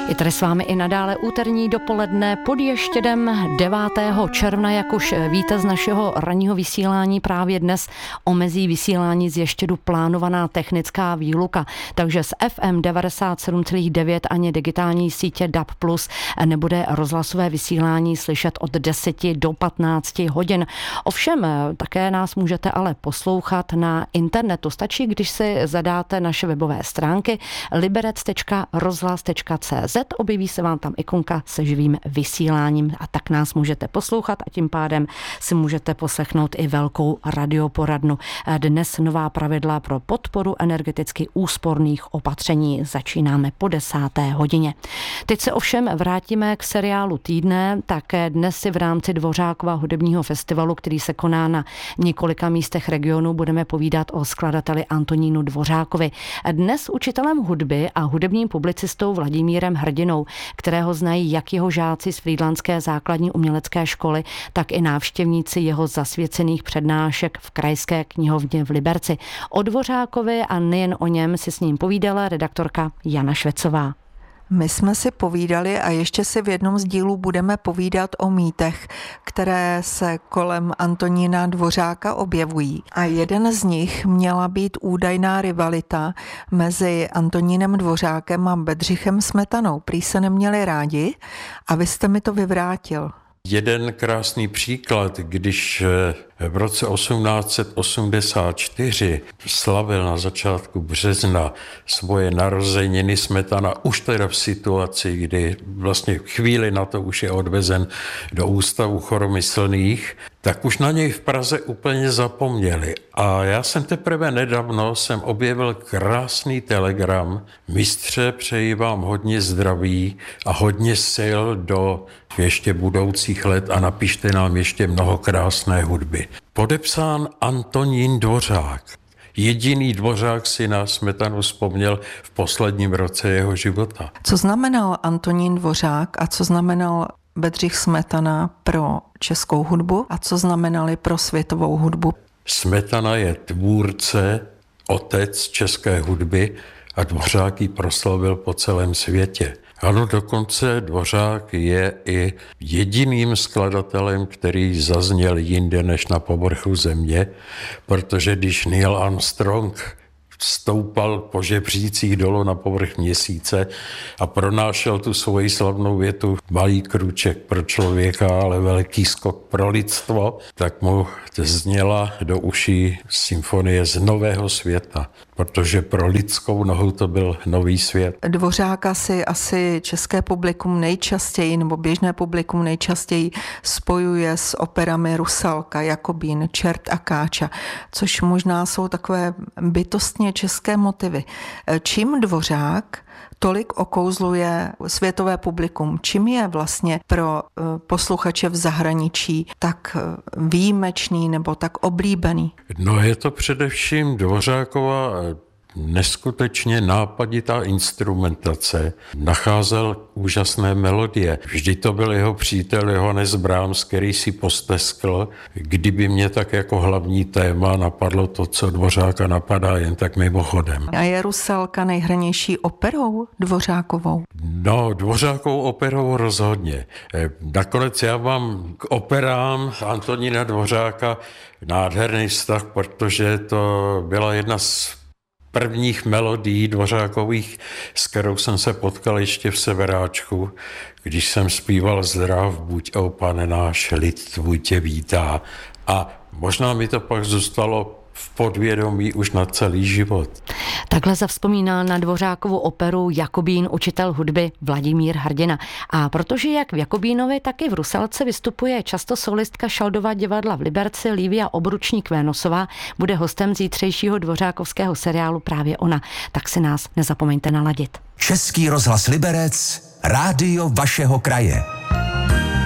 Je tady s vámi i nadále úterní dopoledne pod ještědem 9. června, jak už víte z našeho ranního vysílání, právě dnes omezí vysílání z Ještědu plánovaná technická výluka, takže z FM 97,9 ani digitální sítě DAB+, nebude rozhlasové vysílání slyšet od 10 do 15 hodin. Ovšem, také nás můžete ale poslouchat na internetu. Stačí, když si zadáte naše webové stránky liberec.rozhlas.cz, objeví se vám tam ikonka se živým vysíláním a tak nás můžete poslouchat a tím pádem si můžete poslechnout i velkou radioporadnu. Dnes nová pravidla pro podporu energeticky úsporných opatření. Začínáme po 10. hodině. Teď se ovšem vrátíme k seriálu týdne. Také dnes si v rámci Dvořákova hudebního festivalu, který se koná na několika místech regionu, budeme povídat o skladateli Antonínu Dvořákovi. Dnes učitelem hudby a hudebním publicistou Vladimírem Hrdinou, kterého znají jak jeho žáci z Frýdlantské základní umělecké školy, tak i návštěvníci jeho zasvěcených přednášek v Krajské knihovně v Liberci. O Dvořákovi a nejen o něm si s ním povídala redaktorka Jana Švecová. My jsme si povídali a ještě si v jednom z dílů budeme povídat o mýtech, které se kolem Antonína Dvořáka objevují. A jeden z nich měla být údajná rivalita mezi Antonínem Dvořákem a Bedřichem Smetanou. Prý se neměli rádi a vy jste mi to vyvrátil. Jeden krásný příklad, když v roce 1884 slavil na začátku března svoje narozeniny Smetana, už teda v situaci, kdy vlastně chvíli na to už je odvezen do Ústavu choromyslných, tak už na něj v Praze úplně zapomněli. A já jsem teprve nedávno objevil krásný telegram. Mistře, přeji vám hodně zdraví a hodně sil do ještě budoucích let a napište nám ještě mnoho krásné hudby. Podepsán Antonín Dvořák. Jediný Dvořák si na Smetanu vzpomněl v posledním roce jeho života. Co znamenal Antonín Dvořák a co znamenal Bedřich Smetana pro českou hudbu a co znamenali pro světovou hudbu? Smetana je tvůrce, otec české hudby a Dvořák ji proslavil po celém světě. Ano, dokonce Dvořák je i jediným skladatelem, který zazněl jinde než na povrchu země, protože když Neil Armstrong stoupal po žebřících dolů na povrch měsíce a pronášel tu svoji slavnou větu malý krůček pro člověka, ale velký skok pro lidstvo, tak mu zněla do uší symfonie z nového světa, protože pro lidskou nohu to byl nový svět. Dvořáka si asi české publikum nejčastěji, nebo běžné publikum nejčastěji spojuje s operami Rusalka, Jakobín, Čert a Káča, což možná jsou takové bytostně české motivy. Čím Dvořák tolik okouzluje světové publikum? Čím je vlastně pro posluchače v zahraničí tak výjimečný nebo tak oblíbený? No je to především Dvořákova neskutečně nápaditá instrumentace. Nacházel úžasné melodie. Vždy to byl jeho přítel Johannes Brahms, který si posteskl, kdyby mě tak jako hlavní téma napadlo to, co Dvořáka napadá, jen tak mimochodem. A je Rusalka nejhranější operou Dvořákovou? No, Dvořákovou operou rozhodně. Nakonec já mám k operám Antonína Dvořáka nádherný vztah, protože to byla jedna z prvních melodií Dvořákových, s kterou jsem se potkal ještě v Severáčku, když jsem zpíval Zdrav buď, o Pane náš, lid tvůj tě vítá. A možná mi to pak zůstalo v podvědomí už na celý život. Takhle zavzpomínal na Dvořákovu operu Jakobín učitel hudby Vladimír Hrdina. A protože jak v Jakobínovi, tak i v Rusalce vystupuje často solistka Šaldova divadla v Liberci Lívia Obručník-Vénosová, bude hostem zítřejšího dvořákovského seriálu právě ona. Tak si nás nezapomeňte naladit. Český rozhlas Liberec, rádio vašeho kraje.